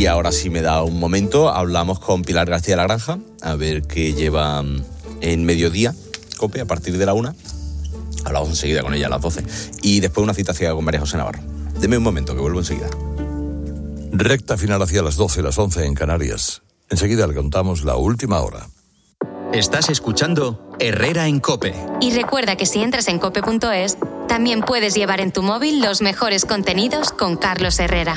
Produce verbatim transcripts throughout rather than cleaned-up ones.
Y ahora sí me da un momento, hablamos con Pilar García de la Granja, a ver qué lleva en mediodía, COPE, a partir de la una. Hablamos enseguida con ella a las doce. Y después una cita ciega con María José Navarro. Deme un momento, que vuelvo enseguida. Recta final hacia las doce, las once en Canarias. Enseguida le contamos la última hora. Estás escuchando Herrera en COPE. Y recuerda que si entras en cope punto es, también puedes llevar en tu móvil los mejores contenidos con Carlos Herrera.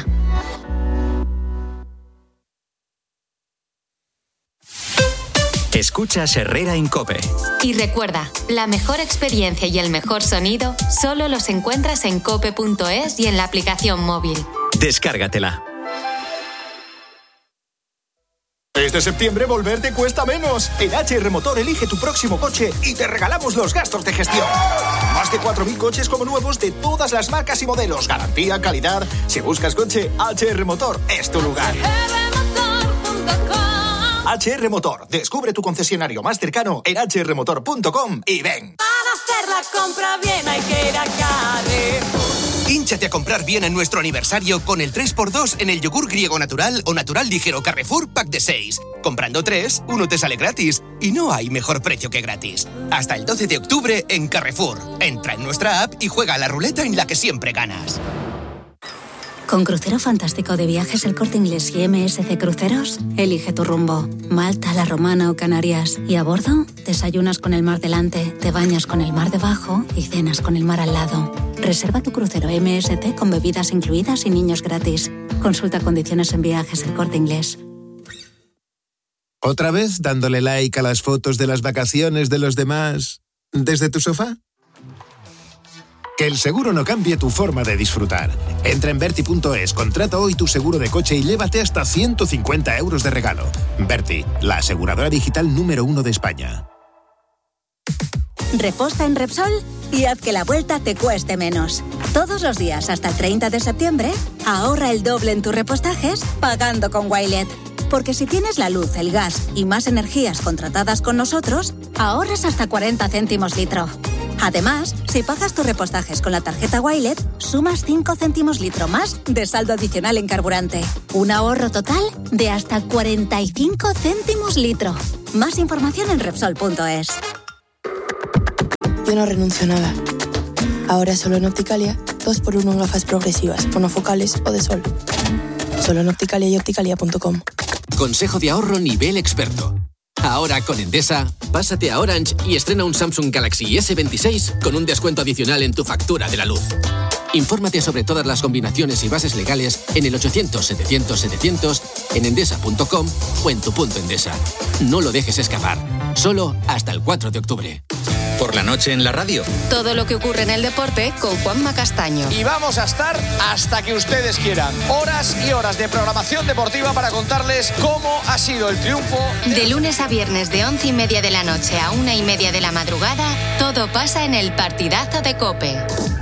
Escuchas Herrera en COPE. Y recuerda, la mejor experiencia y el mejor sonido solo los encuentras en cope punto es y en la aplicación móvil. Descárgatela. Este septiembre volver te cuesta menos. En H R Motor elige tu próximo coche y te regalamos los gastos de gestión. Más de cuatro mil coches como nuevos de todas las marcas y modelos. Garantía, calidad. Si buscas coche, H R Motor es tu lugar. H R Motor. Descubre tu concesionario más cercano en hache erre motor punto com y ven. Para hacer la compra bien hay que ir a Carrefour. Hínchate a comprar bien en nuestro aniversario con el tres por dos en el yogur griego natural o natural ligero Carrefour Pack de seis. Comprando tres, uno te sale gratis. Y no hay mejor precio que gratis. Hasta el doce de octubre en Carrefour. Entra en nuestra app y juega a la ruleta en la que siempre ganas. Con Crucero Fantástico de Viajes El Corte Inglés y M S C Cruceros, elige tu rumbo. Malta, La Romana o Canarias. Y a bordo, desayunas con el mar delante, te bañas con el mar debajo y cenas con el mar al lado. Reserva tu crucero M S C con bebidas incluidas y niños gratis. Consulta condiciones en Viajes El Corte Inglés. ¿Otra vez dándole like a las fotos de las vacaciones de los demás desde tu sofá? Que el seguro no cambie tu forma de disfrutar. Entra en Berti punto es, contrata hoy tu seguro de coche y llévate hasta ciento cincuenta euros de regalo. Berti, la aseguradora digital número uno de España. Reposta en Repsol y haz que la vuelta te cueste menos. Todos los días hasta el treinta de septiembre, ahorra el doble en tus repostajes pagando con Wilet. Porque si tienes la luz, el gas y más energías contratadas con nosotros, ahorras hasta cuarenta céntimos litro. Además, si pagas tus repostajes con la tarjeta Wilet, sumas cinco céntimos litro más de saldo adicional en carburante. Un ahorro total de hasta cuarenta y cinco céntimos litro. Más información en Repsol punto es. Yo no renuncio a nada. Ahora solo en Opticalia, dos por uno en gafas progresivas, monofocales o de sol. Solo en Opticalia y opticalia punto com. Consejo de ahorro nivel experto. Ahora con Endesa, pásate a Orange y estrena un Samsung Galaxy ese veintiséis con un descuento adicional en tu factura de la luz. Infórmate sobre todas las combinaciones y bases legales en el ochocientos setecientos setecientos, en endesa punto com o en tu punto Endesa. No lo dejes escapar. Solo hasta el cuatro de octubre. Por la noche en la radio. Todo lo que ocurre en el deporte con Juanma Castaño. Y vamos a estar hasta que ustedes quieran. Horas y horas de programación deportiva para contarles cómo ha sido el triunfo. De lunes a viernes de once y media de la noche a una y media de la madrugada, todo pasa en el partidazo de COPE.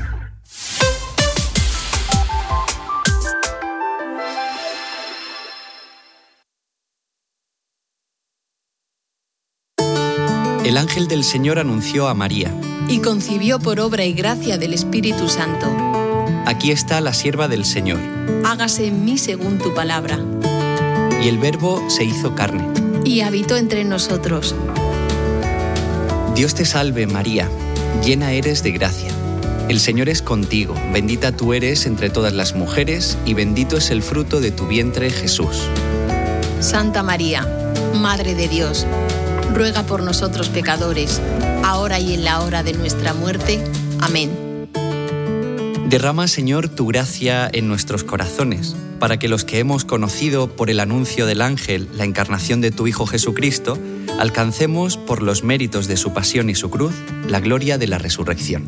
El ángel del Señor anunció a María. Y concibió por obra y gracia del Espíritu Santo. Aquí está la sierva del Señor. Hágase en mí según tu palabra. Y el Verbo se hizo carne. Y habitó entre nosotros. Dios te salve, María, llena eres de gracia. El Señor es contigo, bendita tú eres entre todas las mujeres, y bendito es el fruto de tu vientre, Jesús. Santa María, Madre de Dios, ruega por nosotros pecadores, ahora y en la hora de nuestra muerte. Amén. Derrama, Señor, tu gracia en nuestros corazones, para que los que hemos conocido por el anuncio del ángel la encarnación de tu Hijo Jesucristo, alcancemos, por los méritos de su pasión y su cruz, la gloria de la resurrección.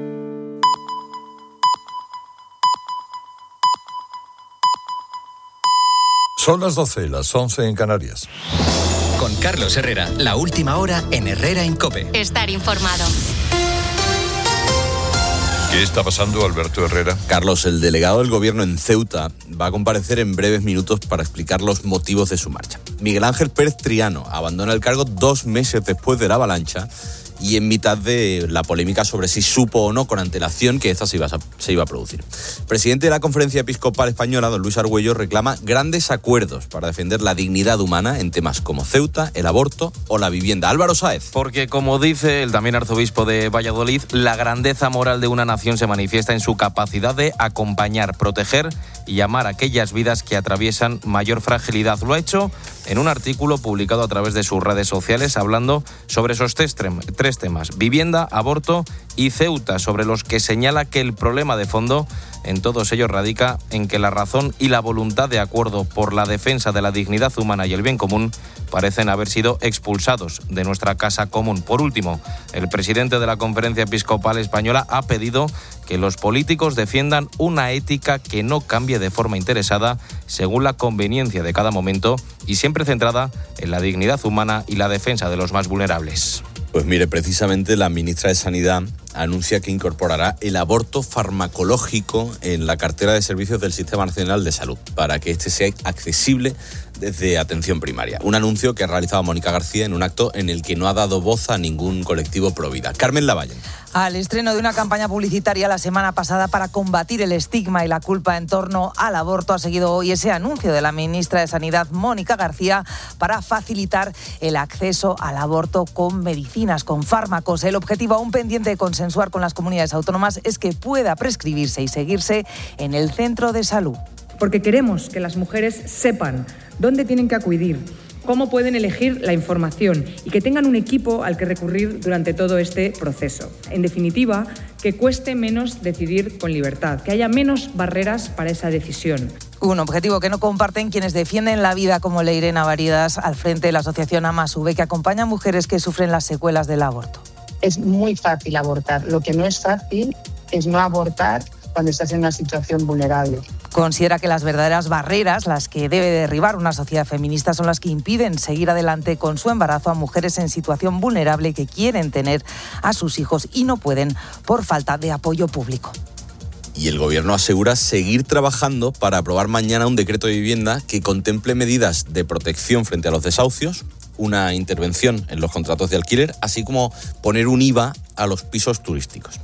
Son las doce, las once en Canarias. Con Carlos Herrera, la última hora en Herrera en COPE. Estar informado. ¿Qué está pasando, Alberto Herrera? Carlos, el delegado del gobierno en Ceuta va a comparecer en breves minutos para explicar los motivos de su marcha. Miguel Ángel Pérez Triano abandona el cargo dos meses después de la avalancha y en mitad de la polémica sobre si supo o no con antelación que esta se iba a, se iba a producir. El presidente de la Conferencia Episcopal Española, don Luis Argüello, reclama grandes acuerdos para defender la dignidad humana en temas como Ceuta, el aborto o la vivienda. Álvaro Sáez. Porque, como dice el también arzobispo de Valladolid, la grandeza moral de una nación se manifiesta en su capacidad de acompañar, proteger y amar aquellas vidas que atraviesan mayor fragilidad. Lo ha hecho en un artículo publicado a través de sus redes sociales hablando sobre esos tres, tres temas: vivienda, aborto y Ceuta, sobre los que señala que el problema de fondo en todos ellos radica en que la razón y la voluntad de acuerdo por la defensa de la dignidad humana y el bien común parecen haber sido expulsados de nuestra casa común. Por último, el presidente de la Conferencia Episcopal Española ha pedido que los políticos defiendan una ética que no cambie de forma interesada según la conveniencia de cada momento y siempre centrada en la dignidad humana y la defensa de los más vulnerables. Pues mire, precisamente la ministra de Sanidad anuncia que incorporará el aborto farmacológico en la cartera de servicios del Sistema Nacional de Salud para que este sea accesible desde atención primaria. Un anuncio que ha realizado Mónica García en un acto en el que no ha dado voz a ningún colectivo pro vida. Carmen Lavalle. Al estreno de una campaña publicitaria la semana pasada para combatir el estigma y la culpa en torno al aborto ha seguido hoy ese anuncio de la ministra de Sanidad, Mónica García, para facilitar el acceso al aborto con medicinas, con fármacos. El objetivo, aún pendiente de consensuar con las comunidades autónomas, es que pueda prescribirse y seguirse en el centro de salud. Porque queremos que las mujeres sepan dónde tienen que acudir, cómo pueden elegir la información y que tengan un equipo al que recurrir durante todo este proceso. En definitiva, que cueste menos decidir con libertad, que haya menos barreras para esa decisión. Un objetivo que no comparten quienes defienden la vida, como Leirena Varidas, al frente de la asociación Amasube, que acompaña a mujeres que sufren las secuelas del aborto. Es muy fácil abortar. Lo que no es fácil es no abortar cuando estás en una situación vulnerable. Considera que las verdaderas barreras, las que debe derribar una sociedad feminista, son las que impiden seguir adelante con su embarazo a mujeres en situación vulnerable que quieren tener a sus hijos y no pueden por falta de apoyo público. Y el Gobierno asegura seguir trabajando para aprobar mañana un decreto de vivienda que contemple medidas de protección frente a los desahucios, una intervención en los contratos de alquiler, así como poner un I V A a los pisos turísticos.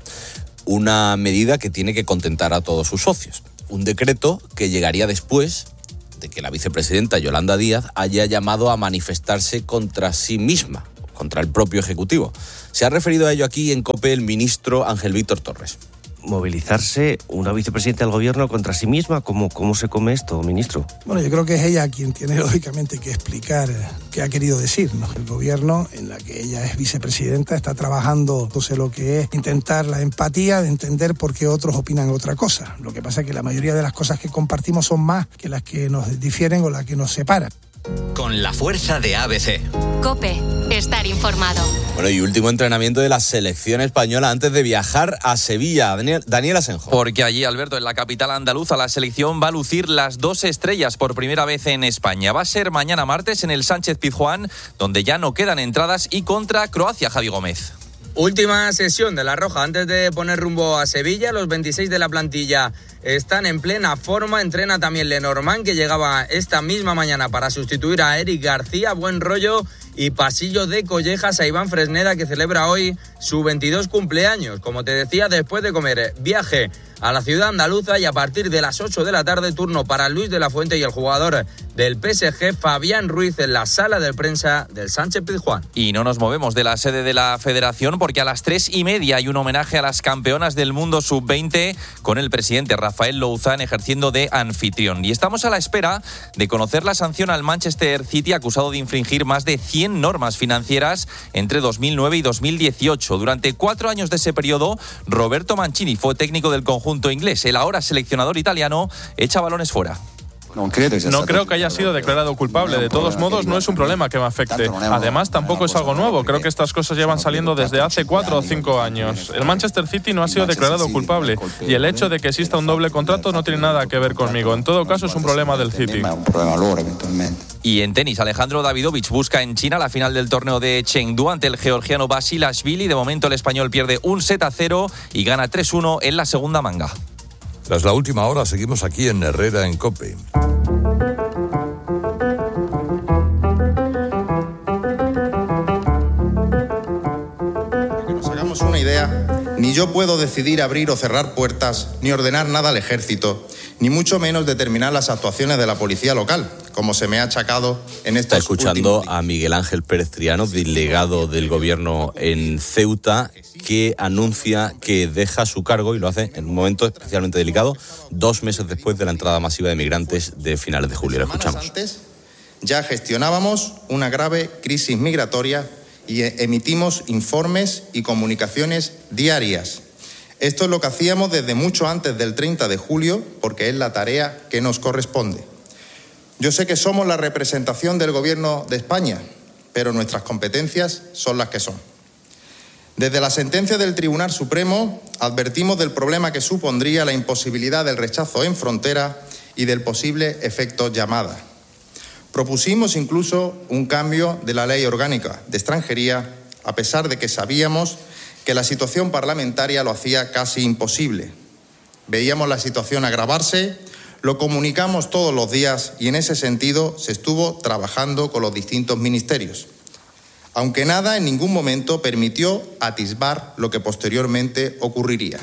Una medida que tiene que contentar a todos sus socios. Un decreto que llegaría después de que la vicepresidenta Yolanda Díaz haya llamado a manifestarse contra sí misma, contra el propio Ejecutivo. Se ha referido a ello aquí en COPE el ministro Ángel Víctor Torres. Movilizarse una vicepresidenta del Gobierno contra sí misma, ¿cómo, cómo se come esto, ministro? Bueno, yo creo que es ella quien tiene lógicamente que explicar qué ha querido decir, ¿no? El Gobierno, en la que ella es vicepresidenta, está trabajando, entonces, lo que es intentar la empatía de entender por qué otros opinan otra cosa. Lo que pasa es que la mayoría de las cosas que compartimos son más que las que nos difieren o las que nos separan. Con la fuerza de A B C. COPE, estar informado. Bueno, y último entrenamiento de la selección española antes de viajar a Sevilla. Daniel, Daniel Asenjo. Porque allí, Alberto, en la capital andaluza, la selección va a lucir las dos estrellas por primera vez en España. Va a ser mañana martes en el Sánchez Pizjuán, donde ya no quedan entradas, y contra Croacia, Javi Gómez. Última sesión de la Roja antes de poner rumbo a Sevilla. Los veintiséis de la plantilla están en plena forma. Entrena también Lenormand, que llegaba esta misma mañana para sustituir a Eric García. Buen rollo y pasillo de collejas a Iván Fresneda, que celebra hoy su veintidós cumpleaños. Como te decía, después de comer, viaje a la ciudad andaluza, y a partir de las ocho de la tarde, turno para Luis de la Fuente y el jugador del P S G, Fabián Ruiz, en la sala de prensa del Sánchez Pizjuán. Y no nos movemos de la sede de la Federación, porque a las tres y media hay un homenaje a las campeonas del mundo sub veinte con el presidente Rafael Louzán ejerciendo de anfitrión. Y estamos a la espera de conocer la sanción al Manchester City, acusado de infringir más de cien normas financieras entre dos mil nueve y dos mil dieciocho. Durante cuatro años de ese periodo, Roberto Mancini fue técnico del conjunto inglés. El ahora seleccionador italiano echa balones fuera. No creo que haya sido declarado culpable. De todos modos, no es un problema que me afecte. Además, tampoco es algo nuevo. Creo que estas cosas llevan saliendo desde hace cuatro o cinco años. El Manchester City no ha sido declarado culpable, y el hecho de que exista un doble contrato no tiene nada que ver conmigo. En todo caso, es un problema del City. Y en tenis, Alejandro Davidovich busca en China la final del torneo de Chengdu ante el georgiano Basilashvili. De momento, el español pierde un set a cero y gana tres uno en la segunda manga. Tras la última hora, seguimos aquí en Herrera en COPE. Ni yo puedo decidir abrir o cerrar puertas, ni ordenar nada al ejército, ni mucho menos determinar las actuaciones de la policía local, como se me ha achacado en estos Está escuchando a Miguel Ángel Pérez Triano, delegado del gobierno en Ceuta, que anuncia que deja su cargo, y lo hace en un momento especialmente delicado, dos meses después de la entrada masiva de migrantes de finales de julio. Lo escuchamos. Antes ya gestionábamos una grave crisis migratoria y emitimos informes y comunicaciones diarias. Esto es lo que hacíamos desde mucho antes del treinta de julio, porque es la tarea que nos corresponde. Yo sé que somos la representación del Gobierno de España, pero nuestras competencias son las que son. Desde la sentencia del Tribunal Supremo advertimos del problema que supondría la imposibilidad del rechazo en frontera y del posible efecto llamada. Propusimos incluso un cambio de la Ley Orgánica de Extranjería, a pesar de que sabíamos que la situación parlamentaria lo hacía casi imposible. Veíamos la situación agravarse, lo comunicamos todos los días y en ese sentido se estuvo trabajando con los distintos ministerios, aunque nada en ningún momento permitió atisbar lo que posteriormente ocurriría.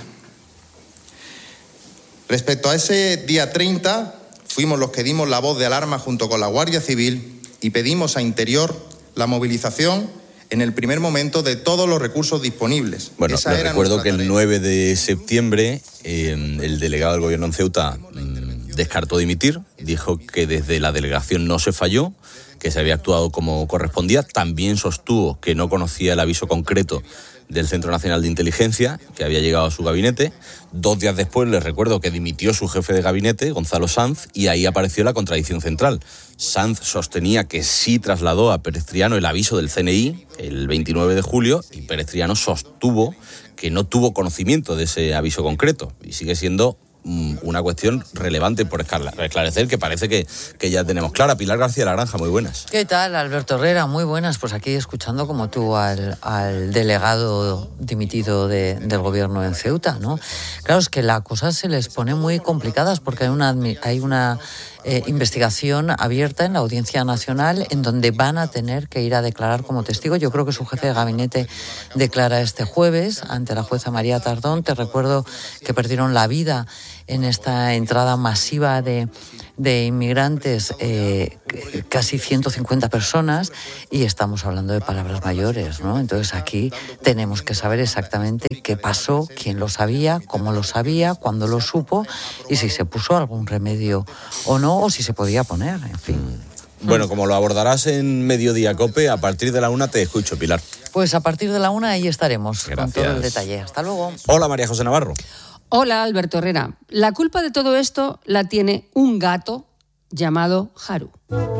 Respecto a ese día treinta, fuimos los que dimos la voz de alarma junto con la Guardia Civil y pedimos a Interior la movilización en el primer momento de todos los recursos disponibles. Bueno, Esa les era recuerdo que el tarea. nueve de septiembre eh, el delegado del gobierno en Ceuta mm, descartó dimitir, dijo que desde la delegación no se falló, que se había actuado como correspondía. También sostuvo que no conocía el aviso concreto del Centro Nacional de Inteligencia, que había llegado a su gabinete. Dos días después les recuerdo que dimitió su jefe de gabinete, Gonzalo Sanz, y ahí apareció la contradicción central. Sanz sostenía que sí trasladó a Pérez Triano el aviso del C N I el veintinueve de julio y Pérez Triano sostuvo que no tuvo conocimiento de ese aviso concreto y sigue siendo una cuestión relevante por esclarecer, que parece que, que ya tenemos clara. Pilar García La Granja, muy buenas. ¿Qué tal, Alberto Herrera? Muy buenas. Pues aquí escuchando como tú al, al delegado dimitido de, del gobierno en Ceuta, ¿no? Claro, es que la cosa se les pone muy complicadas porque hay una, hay una eh, investigación abierta en la Audiencia Nacional en donde van a tener que ir a declarar como testigo. Yo creo que su jefe de gabinete declara este jueves ante la jueza María Tardón. Te recuerdo que perdieron la vida en esta entrada masiva de, de inmigrantes, eh, casi ciento cincuenta personas, y estamos hablando de palabras mayores, ¿no? Entonces aquí tenemos que saber exactamente qué pasó, quién lo sabía, cómo lo sabía, cuándo lo supo, y si se puso algún remedio o no, o si se podía poner, en fin. Bueno, como lo abordarás en Mediodía COPE, a partir de la una te escucho, Pilar. Pues a partir de la una ahí estaremos. Gracias. Con todo el detalle. Hasta luego. Hola, María José Navarro. Hola, Alberto Herrera. La culpa de todo esto la tiene un gato llamado Haru.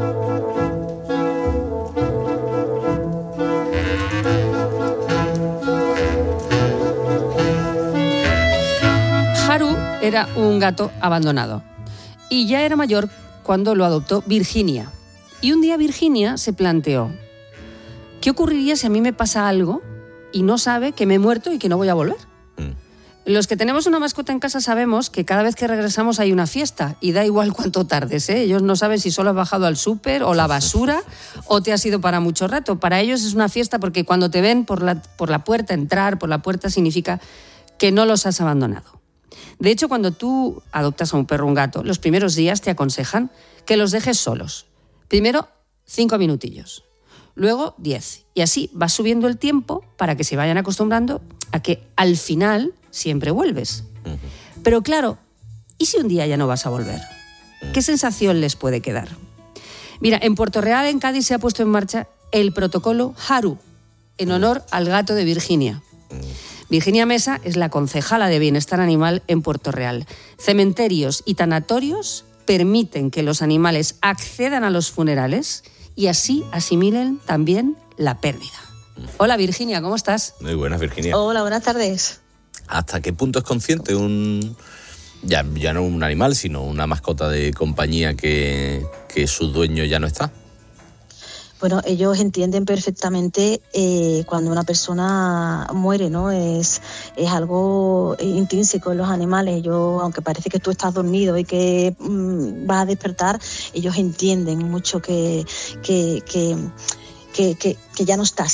Haru era un gato abandonado y ya era mayor cuando lo adoptó Virginia. Y un día Virginia se planteó: ¿qué ocurriría si a mí me pasa algo y no sabe que me he muerto y que no voy a volver? Los que tenemos una mascota en casa sabemos que cada vez que regresamos hay una fiesta y da igual cuánto tardes, ¿eh? Ellos no saben si solo has bajado al súper o la basura o te has ido para mucho rato. Para ellos es una fiesta porque cuando te ven por la, por la puerta, entrar por la puerta significa que no los has abandonado. De hecho, cuando tú adoptas a un perro o un gato, los primeros días te aconsejan que los dejes solos. Primero, cinco minutillos. Luego, diez. Y así vas subiendo el tiempo para que se vayan acostumbrando a que al final siempre vuelves. Pero claro, ¿y si un día ya no vas a volver? ¿Qué sensación les puede quedar? Mira, en Puerto Real, en Cádiz, se ha puesto en marcha el protocolo Haru, en honor al gato de Virginia. Virginia Mesa es la concejala de Bienestar Animal en Puerto Real. Cementerios y tanatorios permiten que los animales accedan a los funerales y así asimilen también la pérdida. Hola, Virginia, ¿cómo estás? Muy buenas, Virginia. Hola, buenas tardes. ¿Hasta qué punto es consciente un, ya, ya no un animal, sino una mascota de compañía que, que su dueño ya no está? Bueno, ellos entienden perfectamente eh, cuando una persona muere, ¿no? Es, es algo intrínseco en los animales. Ellos, aunque parece que tú estás dormido y que mmm, vas a despertar, ellos entienden mucho que, que, que, que, que, que ya no estás.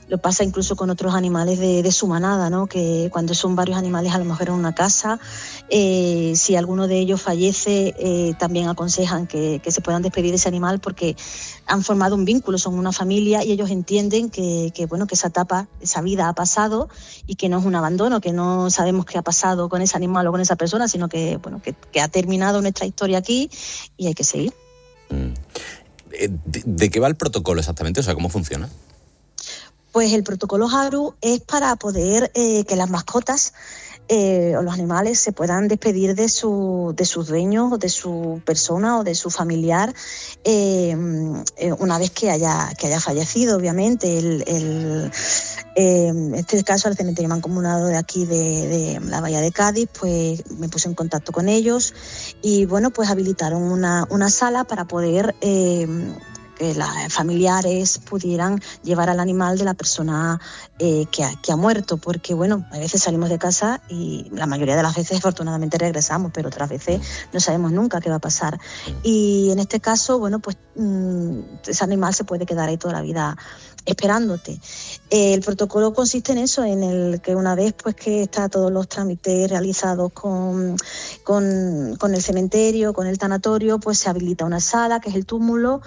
lo pasa incluso con otros animales de, de su manada, ¿no? Que cuando son varios animales a lo mejor en una casa, eh, si alguno de ellos fallece, eh, también aconsejan que, que se puedan despedir de ese animal porque han formado un vínculo, son una familia y ellos entienden que, que, bueno, que esa etapa, esa vida ha pasado y que no es un abandono, que no sabemos qué ha pasado con ese animal o con esa persona, sino que, bueno, que, que ha terminado nuestra historia aquí y hay que seguir. Mm. ¿De, ¿De qué va el protocolo exactamente? O sea, ¿cómo funciona? Pues el protocolo Haru es para poder eh, que las mascotas eh, o los animales se puedan despedir de, su, de sus dueños o de su persona o de su familiar eh, eh, una vez que haya, que haya fallecido, obviamente. El, el, eh, en este caso, el cementerio mancomunado de aquí de, de la Bahía de Cádiz, pues me puse en contacto con ellos y bueno, pues habilitaron una, una sala para poder... Eh, que los familiares pudieran llevar al animal de la persona eh, que, ha, que ha muerto, porque bueno, a veces salimos de casa y la mayoría de las veces afortunadamente regresamos, pero otras veces no sabemos nunca qué va a pasar. Y en este caso, bueno, pues mmm, ese animal se puede quedar ahí toda la vida esperándote. Eh, el protocolo consiste en eso, en el que una vez pues que está todos los trámites realizados con, con, con el cementerio, con el tanatorio, pues se habilita una sala que es el túmulo,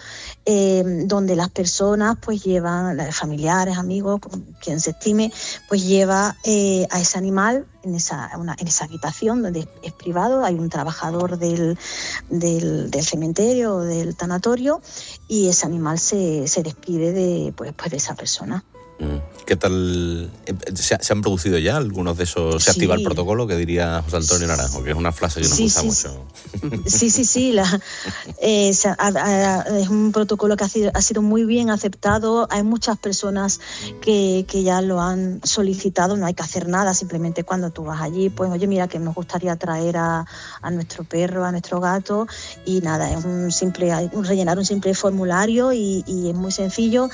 eh, donde las personas pues llevan, los familiares, amigos, quien se estime, pues lleva eh, a ese animal en esa, una, en esa habitación donde es, es privado, hay un trabajador del, del, del cementerio o del tanatorio y ese animal se, se despide de, pues, pues de esa persona. ¿Qué tal? ¿Se, ¿Se han producido ya algunos de esos? ¿Se Sí. activa el protocolo que diría José Antonio Naranjo? Que es una frase que nos Sí, gusta sí, mucho. Sí, sí, sí. La, eh, se ha- ha- es un protocolo que ha sido, ha sido muy bien aceptado. Hay muchas personas que, que ya lo han solicitado. No hay que hacer nada. Simplemente cuando tú vas allí, pues, oye, mira, que nos gustaría traer a, a nuestro perro, a nuestro gato. Y nada, es un simple, hay un- rellenar un simple formulario y, y es muy sencillo.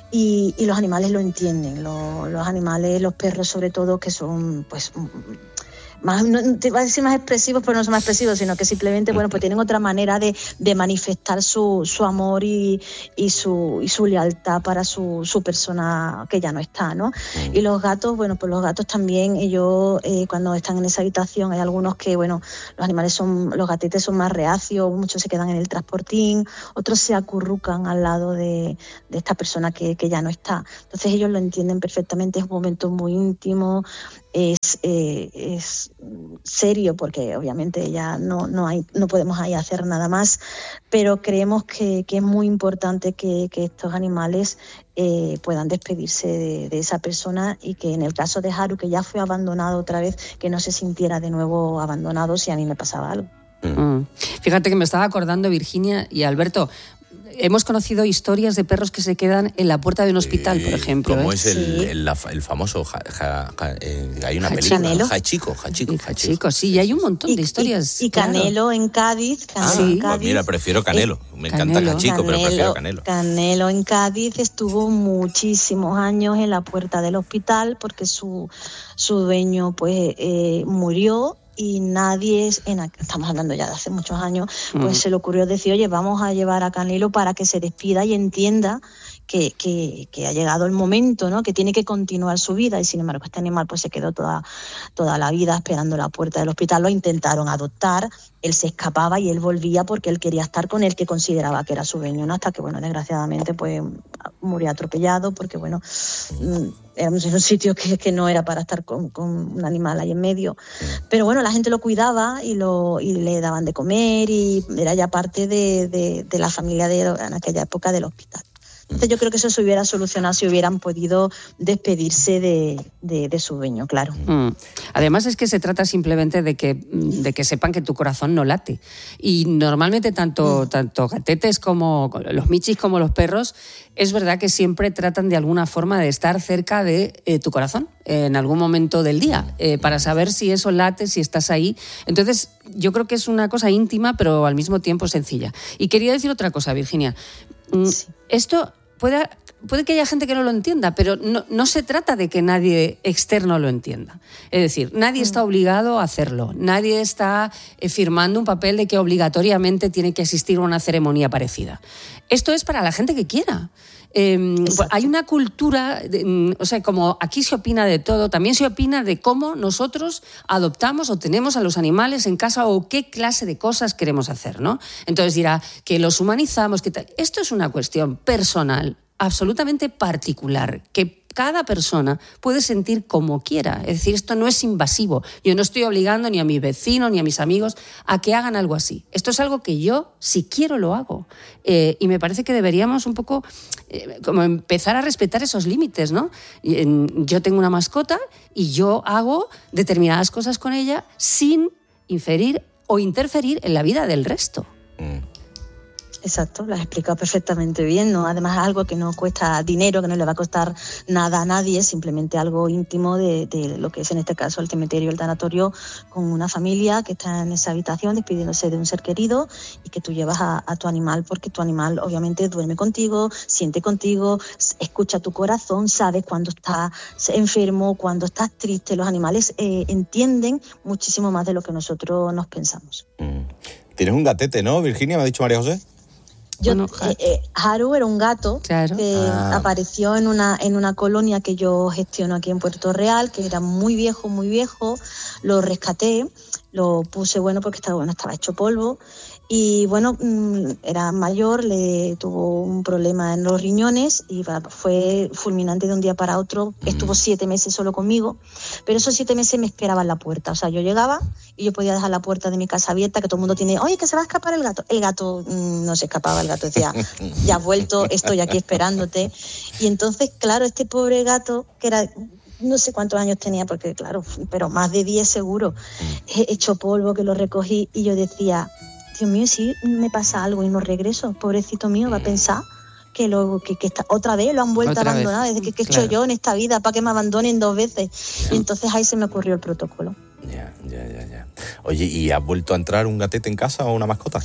Y, y los animales lo entienden. Los, los animales, los perros sobre todo, que son, pues... más, no te iba a decir más expresivos, pero no son más expresivos, sino que simplemente, bueno, pues tienen otra manera de, de manifestar su, su amor y, y, su, y su lealtad para su, su persona que ya no está, ¿no? Y los gatos, bueno, pues los gatos también, ellos eh, cuando están en esa habitación, hay algunos que, bueno, los animales son, los gatitos son más reacios, muchos se quedan en el transportín, otros se acurrucan al lado de, de esta persona que, que ya no está. Entonces ellos lo entienden perfectamente, es un momento muy íntimo, es, eh, es serio porque obviamente ya no, no, hay, no podemos ahí hacer nada más, pero creemos que, que es muy importante que, que estos animales eh, puedan despedirse de, de esa persona y que en el caso de Haru, que ya fue abandonado otra vez, que no se sintiera de nuevo abandonado si a mí me pasaba algo. Mm. Fíjate que me estaba acordando, Virginia y Alberto, hemos conocido historias de perros que se quedan en la puerta de un hospital, por ejemplo. Como ¿eh? es el, Sí. el, la- el famoso ja, ja- ja- eh, hay una Hachiko. película, Hachiko, Hachiko, Hachiko. Chicos, sí, y hay un montón de historias. Y claro. Canelo en Cádiz, Canelo Ah, en pues Cádiz. mira, prefiero Canelo. Me encanta Hachiko, pero prefiero Canelo. Canelo en Cádiz estuvo muchísimos años en la puerta del hospital porque su, su dueño pues eh, murió y nadie, en, estamos hablando ya de hace muchos años, pues Mm. se le ocurrió decir, oye, vamos a llevar a Canelo para que se despida y entienda que, que, que ha llegado el momento, ¿no? Que tiene que continuar su vida. Y sin embargo este animal pues se quedó toda, toda la vida esperando la puerta del hospital. Lo intentaron adoptar, él se escapaba y él volvía porque él quería estar con él, que consideraba que era su dueño, ¿no? Hasta que, bueno, desgraciadamente pues murió atropellado porque, bueno, mm, era un sitio que, que no era para estar con, con un animal ahí en medio. Pero bueno, la gente lo cuidaba y, lo, y le daban de comer y era ya parte de, de, de la familia de, en aquella época del hospital. Entonces yo creo que eso se hubiera solucionado si hubieran podido despedirse de, de, de su dueño, claro. Mm. Además es que se trata simplemente de que, de que sepan que tu corazón no late. Y normalmente tanto, Mm. tanto gatetes como los michis como los perros, es verdad que siempre tratan de alguna forma de estar cerca de eh, tu corazón en algún momento del día, eh, para saber si eso late, si estás ahí. Entonces yo creo que es una cosa íntima, pero al mismo tiempo sencilla. Y quería decir otra cosa, Virginia. Mm, Esto puede puede que haya gente que no lo entienda, pero no, no se trata de que nadie externo lo entienda. Es decir, nadie mm. está obligado a hacerlo, nadie está eh, firmando un papel de que obligatoriamente tiene que asistir a una ceremonia parecida. Esto es para la gente que quiera. Eh, hay una cultura, de, o sea, como aquí se opina de todo, también se opina de cómo nosotros adoptamos o tenemos a los animales en casa o qué clase de cosas queremos hacer, ¿no? Entonces dirá que los humanizamos, que tal. Esto es una cuestión personal, absolutamente particular, que cada persona puede sentir como quiera. Es decir, esto no es invasivo. Yo no estoy obligando ni a mis vecinos ni a mis amigos a que hagan algo así. Esto es algo que yo, si quiero, lo hago. Eh, y me parece que deberíamos un poco eh, como empezar a respetar esos límites, ¿no? Y, en, yo tengo una mascota y yo hago determinadas cosas con ella sin inferir o interferir en la vida del resto. Mm. Exacto, lo has explicado perfectamente bien, ¿no? Además es algo que no cuesta dinero, que no le va a costar nada a nadie, simplemente algo íntimo de, de lo que es en este caso el cementerio, el tanatorio, con una familia que está en esa habitación despidiéndose de un ser querido y que tú llevas a, a tu animal porque tu animal obviamente duerme contigo, siente contigo, escucha tu corazón, sabes cuando estás enfermo, cuando estás triste. Los animales eh, entienden muchísimo más de lo que nosotros nos pensamos. Mm. Tienes un gatete, ¿no, Virginia? ¿Me ha dicho María José? Yo, bueno, eh, eh, Haru era un gato claro. que ah. apareció en una, en una colonia que yo gestiono aquí en Puerto Real, que era muy viejo, muy viejo. Lo rescaté, lo puse bueno porque estaba, bueno, estaba hecho polvo. Y bueno, era mayor, le tuvo un problema en los riñones y fue fulminante de un día para otro. Estuvo siete meses solo conmigo, pero esos siete meses me esperaba en la puerta. O sea, yo llegaba y yo podía dejar la puerta de mi casa abierta, que todo el mundo tiene, oye, que se va a escapar el gato. El gato mmm, no se escapaba, el gato decía, ya has vuelto, estoy aquí esperándote. Y entonces, claro, este pobre gato, que era... no sé cuántos años tenía, porque claro, pero más de diez seguro, he hecho polvo, que lo recogí y yo decía... Dios mío, si me pasa algo y no regreso, pobrecito mío, va a pensar que, lo, que, que está, otra vez lo han vuelto a abandonar. Desde que, que he claro. hecho yo en esta vida para que me abandonen dos veces. Y entonces ahí se me ocurrió el protocolo. Ya, ya, ya, ya. Oye, ¿y has vuelto a entrar un gatete en casa o una mascota?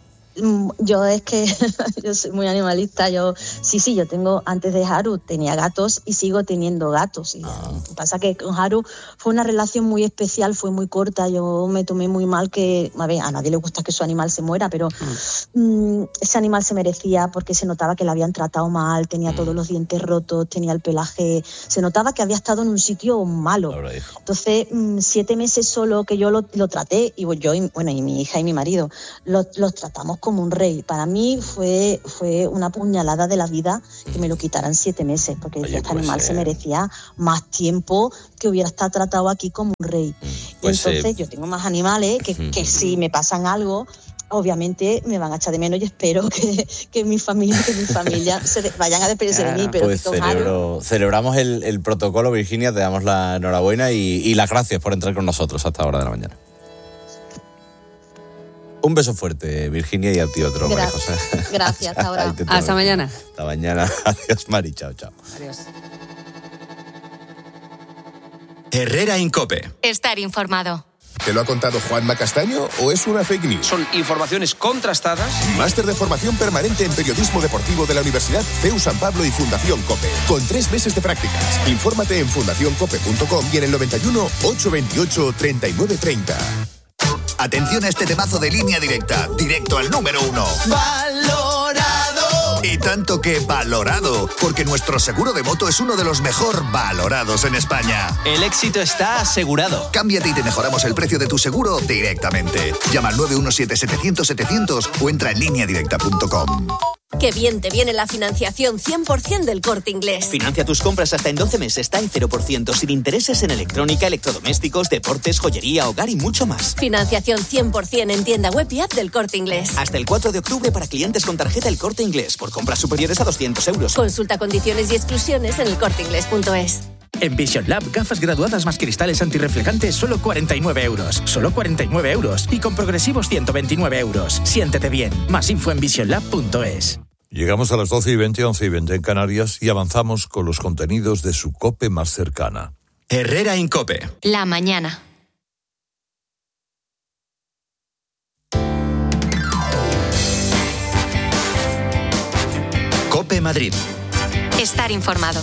Yo es que yo soy muy animalista. Yo sí, sí, yo tengo, antes de Haru tenía gatos y sigo teniendo gatos. Y ah. Lo que pasa que con Haru fue una relación muy especial, fue muy corta. Yo me tomé muy mal que, a ver, a nadie le gusta que su animal se muera, pero mm. mmm, ese animal se merecía porque se notaba que la habían tratado mal, tenía mm. todos los dientes rotos, tenía el pelaje, se notaba que había estado en un sitio malo. Entonces, mmm, siete meses solo que yo lo, lo traté, y yo, y, bueno, y mi hija y mi marido, los lo tratamos como un rey. Para mí fue, fue una puñalada de la vida que me lo quitaran siete meses, porque Oye, este pues, animal eh... se merecía más tiempo, que hubiera estado tratado aquí como un rey. Pues, y entonces eh... yo tengo más animales que, que si me pasan algo, obviamente me van a echar de menos y espero que, que mi familia que mi familia se vayan a despedirse de mí. Pero pues celebro, celebramos el, el protocolo, Virginia, te damos la enhorabuena y, y las gracias por entrar con nosotros hasta la hora de la mañana. Un beso fuerte, Virginia, y a ti otro, María José. Gracias, hasta ahora. Hasta mañana. Hasta mañana. Adiós, Mari. Chao, chao. Adiós. Herrera Incope. Estar informado. ¿Te lo ha contado Juanma Castaño o es una fake news? Son informaciones contrastadas. Máster de formación permanente en periodismo deportivo de la Universidad C E U San Pablo y Fundación COPE. Con tres meses de prácticas. Infórmate en fundación cope punto com y en el noventa y uno, ochocientos veintiocho, treinta y nueve treinta. Atención a este temazo de Línea Directa, directo al número uno. ¡Valorado! Y tanto que valorado, porque nuestro seguro de moto es uno de los mejor valorados en España. El éxito está asegurado. Cámbiate y te mejoramos el precio de tu seguro directamente. Llama al nueve uno siete, setecientos, setecientos o entra en línea directa punto com. Qué bien te viene la financiación cien por ciento del Corte Inglés. Financia tus compras hasta en doce meses, está en cero por ciento, sin intereses en electrónica, electrodomésticos, deportes, joyería, hogar y mucho más. Financiación cien por ciento en tienda web y app del Corte Inglés. Hasta el cuatro de octubre para clientes con tarjeta El Corte Inglés, por compras superiores a doscientos euros. Consulta condiciones y exclusiones en el corte inglés punto es. En Vision Lab, gafas graduadas más cristales antirreflejantes, solo cuarenta y nueve euros. Solo cuarenta y nueve euros. Y con progresivos ciento veintinueve euros. Siéntete bien. Más info en vision lab punto es. Llegamos a las doce y veinte, once y veinte en Canarias y avanzamos con los contenidos de su COPE más cercana. Herrera Incope. La mañana. COPE Madrid. estar informado.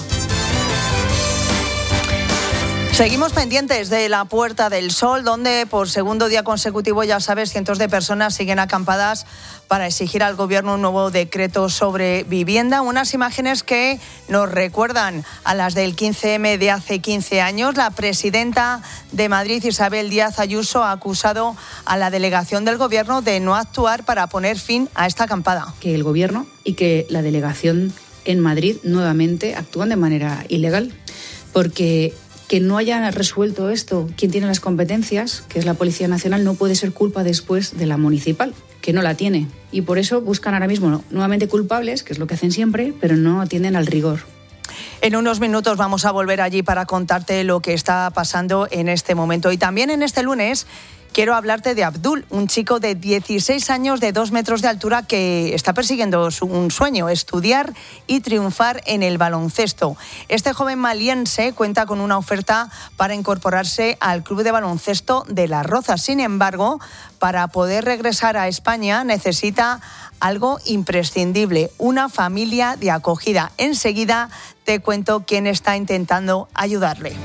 Seguimos pendientes de la Puerta del Sol, donde por segundo día consecutivo, ya sabes, cientos de personas siguen acampadas para exigir al Gobierno un nuevo decreto sobre vivienda. Unas imágenes que nos recuerdan a las del quince eme de hace quince años. La presidenta de Madrid, Isabel Díaz Ayuso, ha acusado a la delegación del Gobierno de no actuar para poner fin a esta acampada. Que el Gobierno y que la delegación en Madrid nuevamente actúan de manera ilegal, porque que no haya resuelto esto quien tiene las competencias, que es la Policía Nacional, no puede ser culpa después de la municipal, que no la tiene. Y por eso buscan ahora mismo nuevamente culpables, que es lo que hacen siempre, pero no atienden al rigor. En unos minutos vamos a volver allí para contarte lo que está pasando en este momento. Y también en este lunes quiero hablarte de Abdul, un chico de dieciséis años de dos metros de altura que está persiguiendo un sueño, estudiar y triunfar en el baloncesto. Este joven maliense cuenta con una oferta para incorporarse al Club de Baloncesto de Las Rozas. Sin embargo, para poder regresar a España necesita algo imprescindible, una familia de acogida. Enseguida te cuento quién está intentando ayudarle.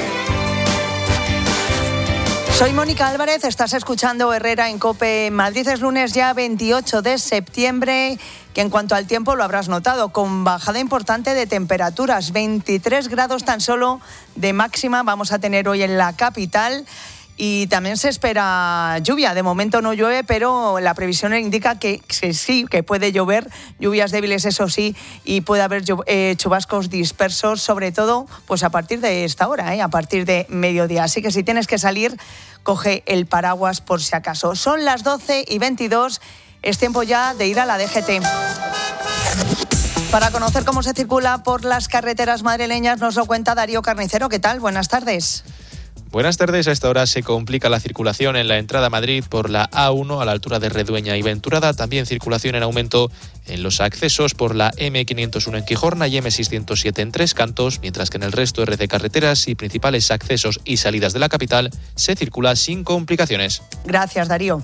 Soy Mónica Álvarez, estás escuchando Herrera en COPE Madrid. Es lunes ya veintiocho de septiembre, que en cuanto al tiempo lo habrás notado, con bajada importante de temperaturas, veintitrés grados tan solo de máxima vamos a tener hoy en la capital. Y también se espera lluvia. De momento no llueve, pero la previsión indica que, que sí, que puede llover, lluvias débiles, eso sí, y puede haber eh, chubascos dispersos, sobre todo pues a partir de esta hora, eh, a partir de mediodía. Así que si tienes que salir, coge el paraguas por si acaso. Son las doce y veintidós, es tiempo ya de ir a la D G T. Para conocer cómo se circula por las carreteras madrileñas nos lo cuenta Darío Carnicero. ¿Qué tal? Buenas tardes. Buenas tardes. A esta hora se complica la circulación en la entrada a Madrid por la A uno a la altura de Redueña y Venturada. También circulación en aumento en los accesos por la eme quinientos uno en Quijorna y eme seiscientos siete en Tres Cantos, mientras que en el resto de carreteras y principales accesos y salidas de la capital se circula sin complicaciones. Gracias, Darío.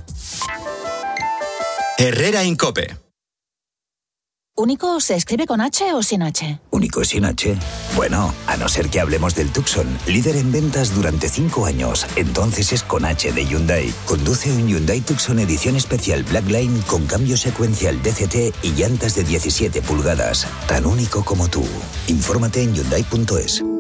Herrera en COPE. ¿Único se escribe con H o sin H? ¿Único sin H? Bueno, a no ser que hablemos del Tucson, líder en ventas durante cinco años. Entonces es con H de Hyundai. Conduce un Hyundai Tucson edición especial Blackline con cambio secuencial D C T y llantas de diecisiete pulgadas. Tan único como tú. Infórmate en Hyundai punto es.